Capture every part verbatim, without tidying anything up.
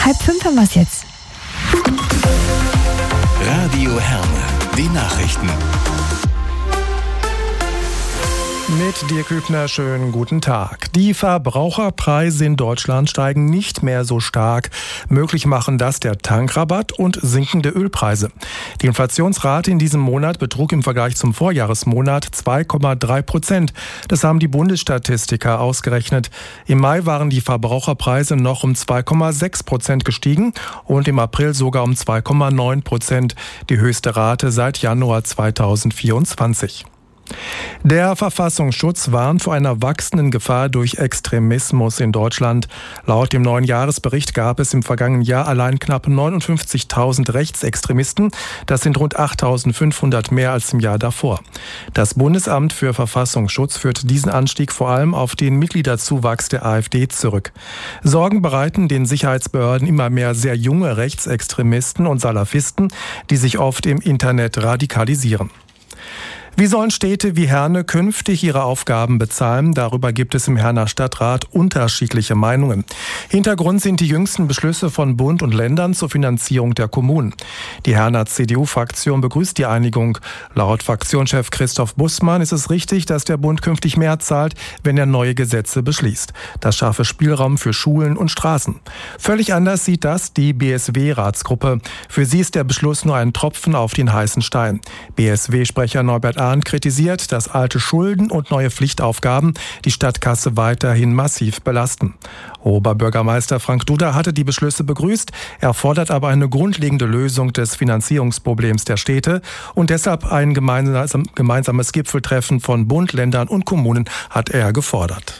Halb fünf haben wir es jetzt. Radio Herne, die Nachrichten. Mit Dirk Hübner, schönen guten Tag. Die Verbraucherpreise in Deutschland steigen nicht mehr so stark. Möglich machen das der Tankrabatt und sinkende Ölpreise. Die Inflationsrate in diesem Monat betrug im Vergleich zum Vorjahresmonat zwei Komma drei Prozent. Das haben die Bundesstatistiker ausgerechnet. Im Mai waren die Verbraucherpreise noch um zwei Komma sechs Prozent gestiegen und im April sogar um zwei Komma neun Prozent. Die höchste Rate seit Januar zweitausendvierundzwanzig. Der Verfassungsschutz warnt vor einer wachsenden Gefahr durch Extremismus in Deutschland. Laut dem neuen Jahresbericht gab es im vergangenen Jahr allein knapp neunundfünfzigtausend Rechtsextremisten. Das sind rund achttausendfünfhundert mehr als im Jahr davor. Das Bundesamt für Verfassungsschutz führt diesen Anstieg vor allem auf den Mitgliederzuwachs der AfD zurück. Sorgen bereiten den Sicherheitsbehörden immer mehr sehr junge Rechtsextremisten und Salafisten, die sich oft im Internet radikalisieren. Wie sollen Städte wie Herne künftig ihre Aufgaben bezahlen? Darüber gibt es im Herner Stadtrat unterschiedliche Meinungen. Hintergrund sind die jüngsten Beschlüsse von Bund und Ländern zur Finanzierung der Kommunen. Die Herner C D U-Fraktion begrüßt die Einigung. Laut Fraktionschef Christoph Bussmann ist es richtig, dass der Bund künftig mehr zahlt, wenn er neue Gesetze beschließt. Das schaffe Spielraum für Schulen und Straßen. Völlig anders sieht das die B S W-Ratsgruppe. Für sie ist der Beschluss nur ein Tropfen auf den heißen Stein. B S W-Sprecher Norbert Ahn kritisiert, dass alte Schulden und neue Pflichtaufgaben die Stadtkasse weiterhin massiv belasten. Oberbürgermeister Frank Duda hatte die Beschlüsse begrüßt. Er fordert aber eine grundlegende Lösung des Finanzierungsproblems der Städte und deshalb ein gemeinsames Gipfeltreffen von Bund, Ländern und Kommunen hat er gefordert.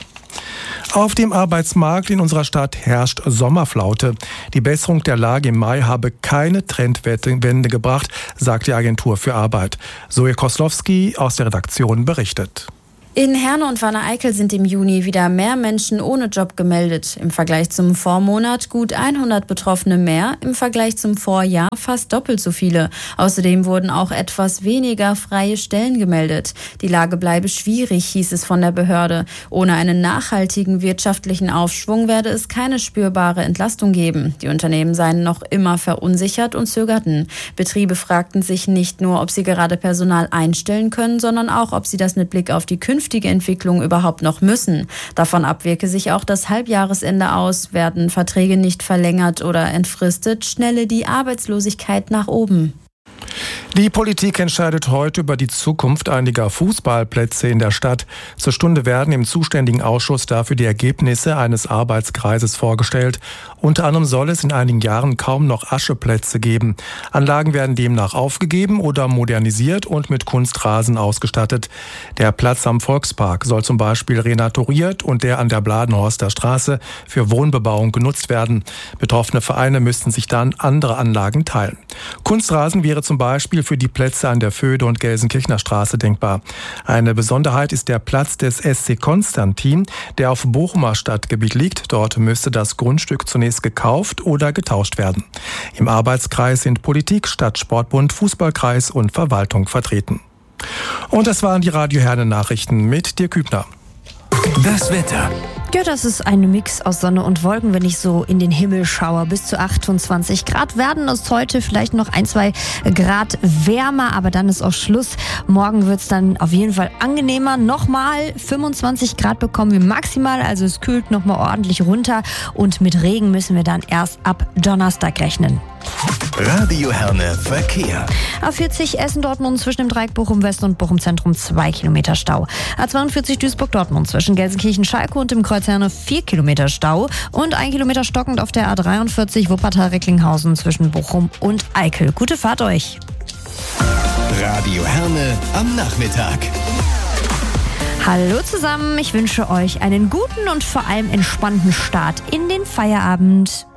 Auf dem Arbeitsmarkt in unserer Stadt herrscht Sommerflaute. Die Besserung der Lage im Mai habe keine Trendwende gebracht, sagt die Agentur für Arbeit. Zoe Koslowski aus der Redaktion berichtet. In Herne und Wanne-Eickel sind im Juni wieder mehr Menschen ohne Job gemeldet. Im Vergleich zum Vormonat gut hundert Betroffene mehr, im Vergleich zum Vorjahr fast doppelt so viele. Außerdem wurden auch etwas weniger freie Stellen gemeldet. Die Lage bleibe schwierig, hieß es von der Behörde. Ohne einen nachhaltigen wirtschaftlichen Aufschwung werde es keine spürbare Entlastung geben. Die Unternehmen seien noch immer verunsichert und zögerten. Betriebe fragten sich nicht nur, ob sie gerade Personal einstellen können, sondern auch, ob sie das mit Blick auf die künftige Entwicklung überhaupt noch müssen. Davon ab wirke sich auch das Halbjahresende aus. Werden Verträge nicht verlängert oder entfristet, schnelle die Arbeitslosigkeit nach oben. Die Politik entscheidet heute über die Zukunft einiger Fußballplätze in der Stadt. Zur Stunde werden im zuständigen Ausschuss dafür die Ergebnisse eines Arbeitskreises vorgestellt. Unter anderem soll es in einigen Jahren kaum noch Ascheplätze geben. Anlagen werden demnach aufgegeben oder modernisiert und mit Kunstrasen ausgestattet. Der Platz am Volkspark soll zum Beispiel renaturiert und der an der Bladenhorster Straße für Wohnbebauung genutzt werden. Betroffene Vereine müssten sich dann andere Anlagen teilen. Kunstrasen wäre zum Beispiel für die Plätze an der Föhde- und Gelsenkirchener Straße denkbar. Eine Besonderheit ist der Platz des S C Konstantin, der auf Bochumer Stadtgebiet liegt. Dort müsste das Grundstück zunächst gekauft oder getauscht werden. Im Arbeitskreis sind Politik, Stadtsportbund, Fußballkreis und Verwaltung vertreten. Und das waren die Radio Herne Nachrichten mit Dirk Hübner. Das Wetter. Ja, das ist ein Mix aus Sonne und Wolken, wenn ich so in den Himmel schaue. Bis zu achtundzwanzig Grad werden es heute, vielleicht noch ein, zwei Grad wärmer, aber dann ist auch Schluss. Morgen wird es dann auf jeden Fall angenehmer. Nochmal fünfundzwanzig Grad bekommen wir maximal, also es kühlt nochmal ordentlich runter. Und mit Regen müssen wir dann erst ab Donnerstag rechnen. Radio Herne Verkehr. A vierzig Essen-Dortmund zwischen dem Dreieck Bochum-West und Bochum-Zentrum zwei Kilometer Stau. A zweiundvierzig Duisburg-Dortmund zwischen Gelsenkirchen-Schalke und dem Kreuz Herne vier Kilometer Stau. Und ein Kilometer stockend auf der A dreiundvierzig Wuppertal-Recklinghausen zwischen Bochum und Eickel. Gute Fahrt euch. Radio Herne am Nachmittag. Hallo zusammen, ich wünsche euch einen guten und vor allem entspannten Start in den Feierabend.